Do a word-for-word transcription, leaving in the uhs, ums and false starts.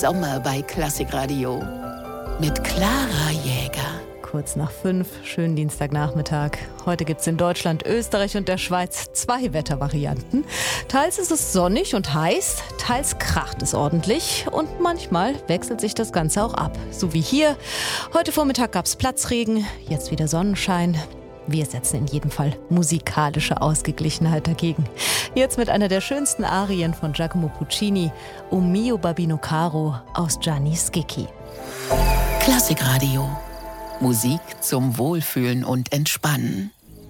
Sommer bei Klassikradio mit Clara Jäger. Kurz nach fünf, schönen Dienstagnachmittag. Heute gibt es in Deutschland, Österreich und der Schweiz zwei Wettervarianten. Teils ist es sonnig und heiß, teils kracht es ordentlich und manchmal wechselt sich das Ganze auch ab. So wie hier. Heute Vormittag gab es Platzregen, jetzt wieder Sonnenschein. Wir setzen in jedem Fall musikalische Ausgeglichenheit dagegen. Jetzt mit einer der schönsten Arien von Giacomo Puccini, O mio babbino caro aus Gianni Schicchi. Klassikradio. Musik zum Wohlfühlen und Entspannen.